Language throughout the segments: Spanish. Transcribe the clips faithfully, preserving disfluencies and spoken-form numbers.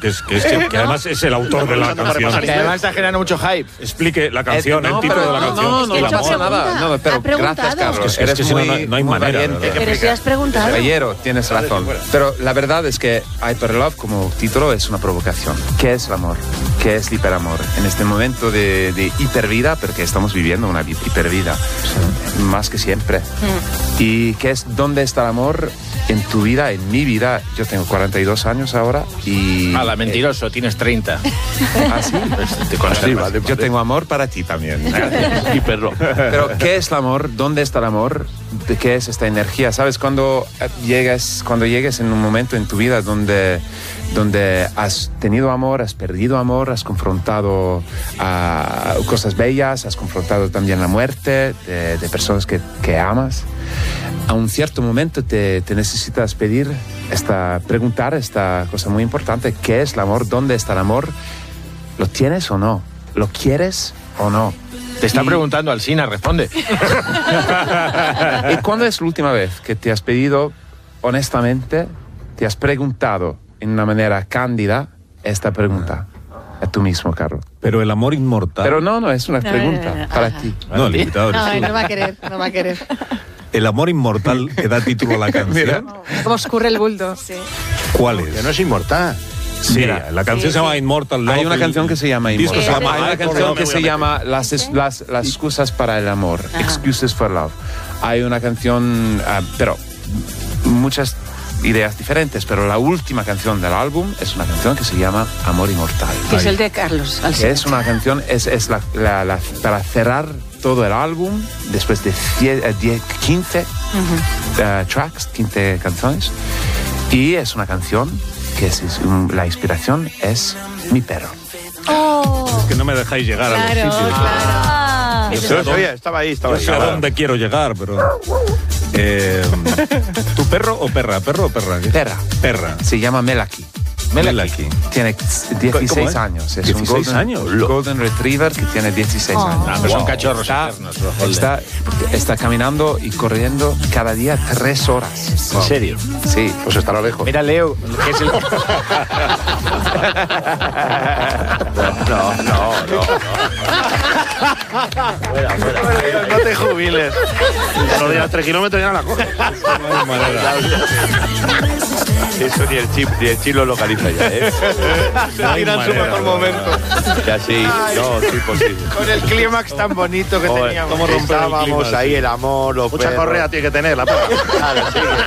que, es, que, es, que además es el autor de la canción. Que además está generando mucho hype. Explique la canción, Eh, no, el título pero de la no, canción. no, no, el no amor. pasa nada. No, pero gracias, Carlos. Es que, Eres es que si no, muy, no, no hay muy manera. valiente. Pero si has preguntado. Caballero, tienes razón. Pero la verdad es que Hyperlove como título es una provocación. ¿Qué es el amor? ¿Qué es el hiperamor? En este momento de, de hipervida, porque estamos viviendo una hipervida, sí. Más que siempre. Mm. ¿Y qué es, dónde está el amor en tu vida, en mi vida? Yo tengo cuarenta y dos años ahora y... Ah, la mentiroso, eh, tienes treinta. ¿Ah, sí? Pues te conservas. Sí, vale, vale. Yo tengo amor para ti también. Hiperlo. Pero ¿qué es el amor? ¿Dónde está el amor? ¿De qué es esta energía? ¿Sabes? Cuando llegas, cuando llegues en un momento en tu vida donde, donde has tenido amor, has perdido amor, has confrontado a cosas bellas, has confrontado también la muerte de, de personas que, que amas, a un cierto momento te, te necesitas pedir, esta, preguntar esta cosa muy importante: ¿qué es el amor? ¿Dónde está el amor? ¿Lo tienes o no? ¿Lo quieres o no? Te está y... preguntando Alsina, responde. ¿Y cuándo es la última vez que te has pedido, honestamente, te has preguntado en una manera cándida esta pregunta? A tú mismo, Carlos. Pero el amor inmortal. Pero no, no, es una pregunta no, no, no. para Ajá. ti. No, el invitado eres No, tú. no va a querer, no va a querer. El amor inmortal que da título a la canción. Como escurre el bulto. Sí. ¿Cuál es? Que no es inmortal. Sí, Mira, la canción sí, se llama sí. Immortal Love. Hay una canción que se llama disco Immortal. se llama Hay una I for canción Love. que se llama las, es- las, las excusas para el amor, Ajá. Excuses for Love. Hay una canción, uh, pero muchas ideas diferentes, pero la última canción del álbum es una canción que se llama Amor Inmortal. Que es el de Carlos Que Alsina. es una canción, es, es la, la, la, para cerrar todo el álbum, después de diez, quince uh-huh. uh, tracks, quince canciones, y es una canción que es, es un, la inspiración es mi perro. Oh, Es que no me dejáis llegar a claro, los sitios. claro. Yo sé Yo a dónde- sabía, estaba ahí, estaba Yo ahí. sé a dónde quiero llegar, pero... Eh, ¿Tu perro o perra? ¿Perro o perra? ¿Qué? Perra. Perra. Se llama Melaki. Melaki. Tiene ¿Cómo dieciséis es? años. Es dieciséis un golden, años. golden retriever que tiene dieciséis Oh. años. Ah, pero son Wow. cachorros Está, eternos, los Golden. está, está caminando y corriendo cada día tres horas. ¿En serio? Sí. Pues estará lejos. Mira, Leo, que es el... no, no, no, no. Fuera, fuera. No te jubiles. Los días tres kilómetros ya no la coges. No hay manera. Eso ni el chip, ni el chip lo localiza ya, ¿eh? Se tira en su manera, mejor no. momento. Ya sí, no, sí, posible. Con el clímax tan bonito que Joder, teníamos. ¿cómo estábamos clima, ahí, sí. el amor, los Mucha perros. correa tiene que tener la perra. Claro,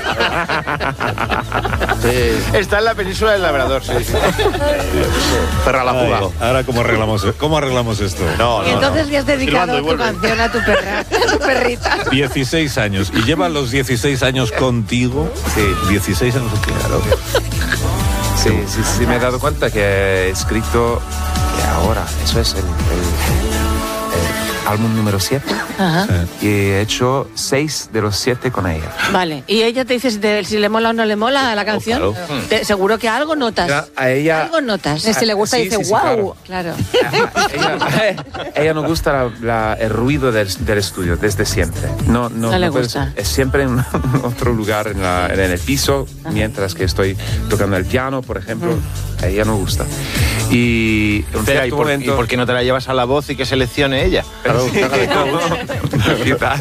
sí. Sí. Está en la península del Labrador, sí, sí. Perra a la Ay, fuga. ahora, ¿cómo arreglamos, ¿cómo arreglamos esto? No, Y no, entonces no. le has dedicado Silbando y tu vuelve. canción a tu perra, a tu perrita. dieciséis años. ¿Y lleva los dieciséis años contigo? Sí. dieciséis años contigo. Claro. Sí, sí, sí, me he dado cuenta que he escrito que ahora, eso es el, el- el álbum número siete, Ajá. y he hecho seis de los siete con ella. Vale. Y ella te dice si, te- si le mola o no le mola la canción. claro. Te- seguro que algo notas. Ya, a ella... Algo notas. Si le gusta, Sí, dice, sí, sí, wow. Claro. ella, ella no gusta la- la- el ruido del, del estudio desde siempre. No, no, No le puede gusta. ser. Es siempre en otro lugar, en, la- en el piso, mientras que estoy tocando el piano, por ejemplo. A ella no gusta. Y en un Espera, ¿y cierto por, ¿y momento... por qué no te la llevas a la voz y que seleccione ella? Claro, quizás.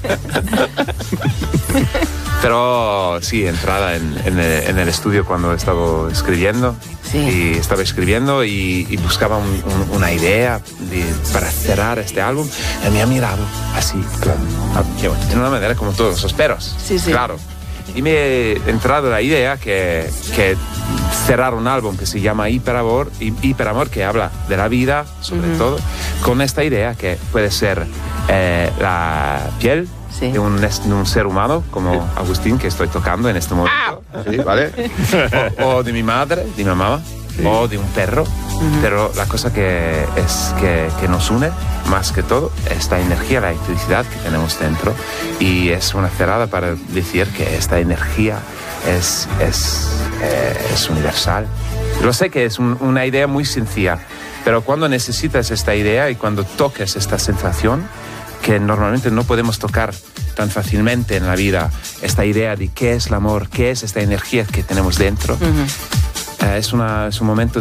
Pero sí, entrada en, en, el, en el estudio cuando estaba escribiendo. Sí. Y estaba escribiendo y, y buscaba un- un- una idea de- para cerrar este álbum. Y me ha mirado así, claro, de una manera como todos los perros. Sí, sí. Claro. Y me he entrado la idea que, que cerrar un álbum que se llama Hiperamor, Hi- Hiperamor, que habla de la vida, sobre Ujú. todo, con esta idea que puede ser eh, la piel Sí. de, un, de un ser humano, como Agustín, que estoy tocando en este momento, Sí, ¿vale? o, o de mi madre, de mi mamá, o de un perro. Pero la cosa que, es que, que nos une, más que todo, esta energía, la electricidad que tenemos dentro. Y es una cerrada para decir que esta energía es, es, eh, es universal. Lo sé que es un- una idea muy sencilla, pero cuando necesitas esta idea y cuando toques esta sensación, que normalmente no podemos tocar tan fácilmente en la vida, esta idea de qué es el amor, qué es esta energía que tenemos dentro, Ujú. eh, es, una, es un momento